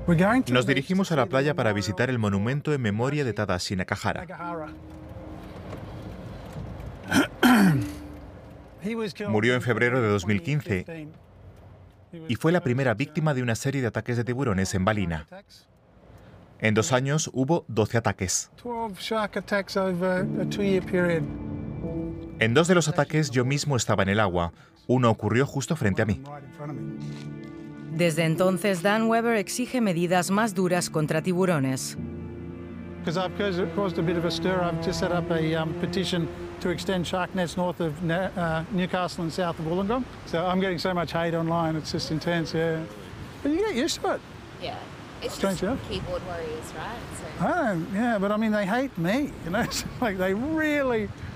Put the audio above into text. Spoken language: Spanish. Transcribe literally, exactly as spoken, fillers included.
Nos dirigimos a la playa para visitar el monumento en memoria de Tadashi Nakahara. Murió en febrero de dos mil quince y fue la primera víctima de una serie de ataques de tiburones en Ballina. En dos años hubo doce ataques. En dos de los ataques yo mismo estaba en el agua. Uno ocurrió justo frente a mí. Desde entonces, Dan Weber exige medidas más duras contra tiburones. Because I've caused a bit of a stir, I've just set up a um, petition to extend shark nets north of uh, Newcastle and south of Wollongong. So I'm getting so much hate online, it's just intense, yeah. But you get used to it. Yeah, it's Strange, just yeah? keyboard warriors, right? So. I don't, yeah, but I mean, they hate me, you know? It's like they really